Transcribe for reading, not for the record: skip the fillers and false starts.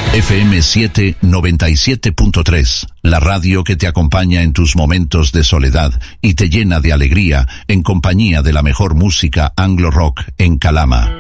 FM7 97.3, la radio que te acompaña en tus momentos de soledad y te llena de alegría en compañía de la mejor música anglo rock en Calama.